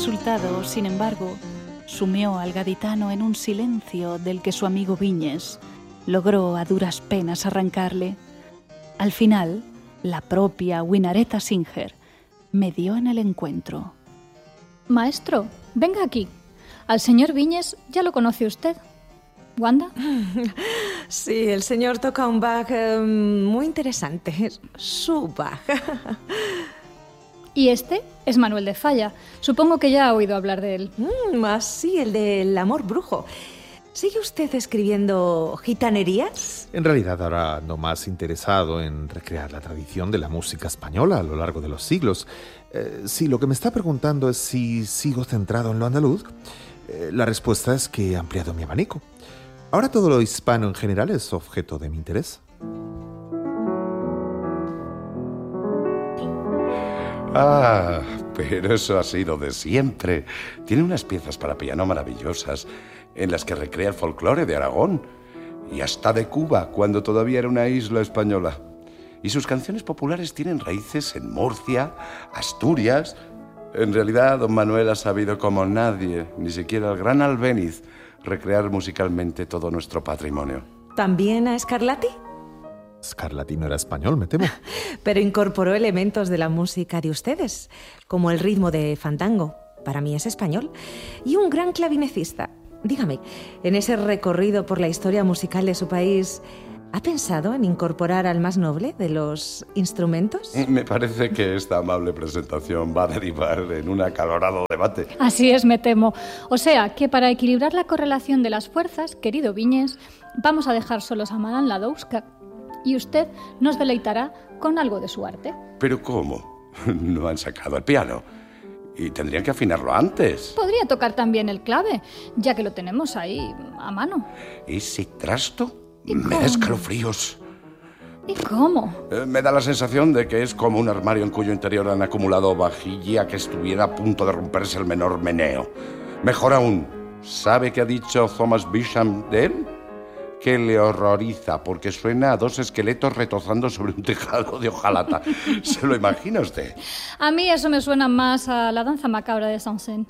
resultado, sin embargo, sumió al gaditano en un silencio del que su amigo Viñes logró a duras penas arrancarle. Al final, la propia Winaretta Singer medió en el encuentro. Maestro, venga aquí. Al señor Viñes ya lo conoce usted. ¿Wanda? Sí, el señor toca un Bach muy interesante. Su Bach. Y este es Manuel de Falla. Supongo que ya ha oído hablar de él. Sí, el del amor brujo. ¿Sigue usted escribiendo gitanerías? En realidad ahora ando más interesado en recrear la tradición de la música española a lo largo de los siglos. Si lo que me está preguntando es si sigo centrado en lo andaluz, la respuesta es que he ampliado mi abanico. Ahora todo lo hispano en general es objeto de mi interés. Ah, pero eso ha sido de siempre. Tiene unas piezas para piano maravillosas en las que recrea el folclore de Aragón y hasta de Cuba, cuando todavía era una isla española. Y sus canciones populares tienen raíces en Murcia, Asturias. En realidad, don Manuel ha sabido como nadie, ni siquiera el gran Albéniz, recrear musicalmente todo nuestro patrimonio. ¿También a Scarlatti? Scarlatti no era español, me temo. Pero incorporó elementos de la música de ustedes, como el ritmo de fandango. Para mí es español. Y un gran clavinecista. Dígame, en ese recorrido por la historia musical de su país, ¿ha pensado en incorporar al más noble de los instrumentos? Me parece que esta amable presentación va a derivar en un acalorado debate. Así es, me temo. O sea, que para equilibrar la correlación de las fuerzas, querido Viñes, vamos a dejar solos a Madame Ladouska y usted nos deleitará con algo de su arte. ¿Pero cómo? No han sacado el piano. Y tendrían que afinarlo antes. Podría tocar también el clave, ya que lo tenemos ahí a mano. Ese trasto me da escalofríos. ¿Y cómo? Me da la sensación de que es como un armario en cuyo interior han acumulado vajilla que estuviera a punto de romperse el menor meneo. Mejor aún, ¿sabe qué ha dicho Thomas Bisham de él? Que le horroriza porque suena a dos esqueletos retozando sobre un tejado de hojalata. ¿Se lo imagina usted? A mí eso me suena más a la danza macabra de Saint-Saëns.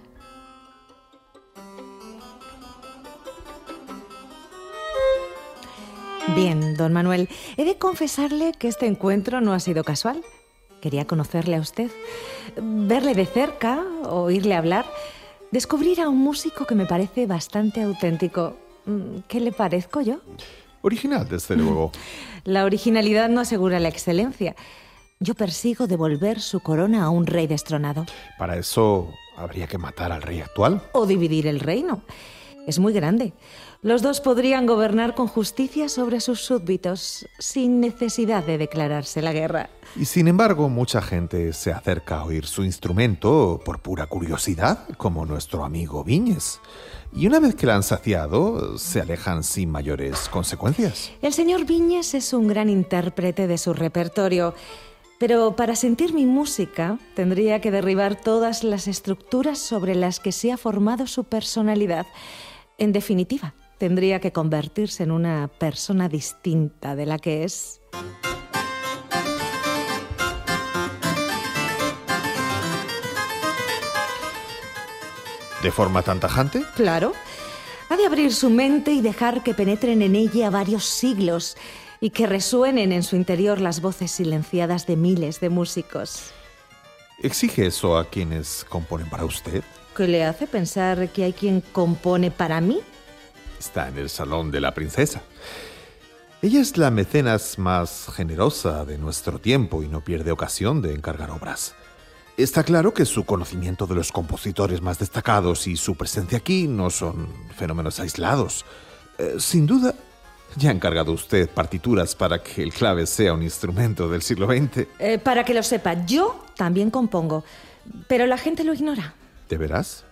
Bien, don Manuel, he de confesarle que este encuentro no ha sido casual. Quería conocerle a usted, verle de cerca, oírle hablar, descubrir a un músico que me parece bastante auténtico. ¿Qué le parezco yo? Original, desde luego. La originalidad no asegura la excelencia. Yo persigo devolver su corona a un rey destronado. Para eso habría que matar al rey actual. O dividir el reino. Es muy grande. Los dos podrían gobernar con justicia sobre sus súbditos, sin necesidad de declararse la guerra. Y sin embargo, mucha gente se acerca a oír su instrumento por pura curiosidad, como nuestro amigo Viñes. Y una vez que la han saciado, se alejan sin mayores consecuencias. El señor Viñes es un gran intérprete de su repertorio, pero para sentir mi música tendría que derribar todas las estructuras sobre las que se ha formado su personalidad. En definitiva, tendría que convertirse en una persona distinta de la que es. ¿De forma tan tajante? Claro. Ha de abrir su mente y dejar que penetren en ella varios siglos y que resuenen en su interior las voces silenciadas de miles de músicos. ¿Exige eso a quienes componen para usted? ¿Qué le hace pensar que hay quien compone para mí? Está en el salón de la princesa. Ella es la mecenas más generosa de nuestro tiempo y no pierde ocasión de encargar obras. Está claro que su conocimiento de los compositores más destacados y su presencia aquí no son fenómenos aislados. Sin duda, ya ha encargado usted partituras para que el clave sea un instrumento del siglo XX. Para que lo sepa, yo también compongo, pero la gente lo ignora. ¿De veras?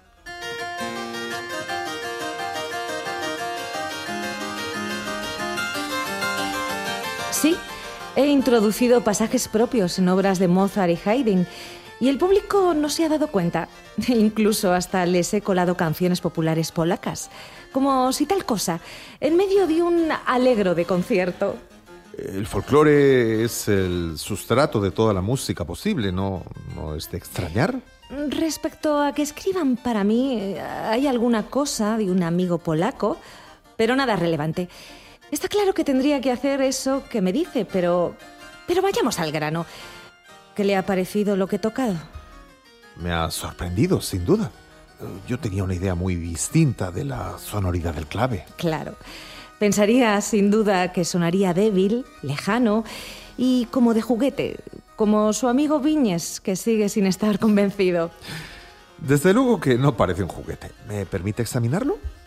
Sí, he introducido pasajes propios en obras de Mozart y Haydn, y el público no se ha dado cuenta. Incluso hasta les he colado canciones populares polacas, como si tal cosa, en medio de un alegro de concierto. El folclore es el sustrato de toda la música posible, ¿no es de extrañar? Respecto a que escriban para mí, hay alguna cosa de un amigo polaco, pero nada relevante. Está claro que tendría que hacer eso que me dice, pero vayamos al grano. ¿Qué le ha parecido lo que he tocado? Me ha sorprendido, sin duda. Yo tenía una idea muy distinta de la sonoridad del clave. Claro. Pensaría, sin duda, que sonaría débil, lejano y como de juguete, como su amigo Viñes, que sigue sin estar convencido. Desde luego que no parece un juguete. ¿Me permite examinarlo?